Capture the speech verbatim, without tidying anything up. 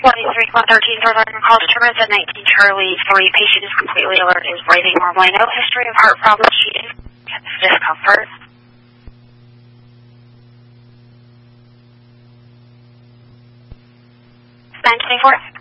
twenty-three thirteen for American call determines that nineteen Charlie three patient is completely alert, is breathing normally, no history of heart problems, she is discomfort. nine twenty-four.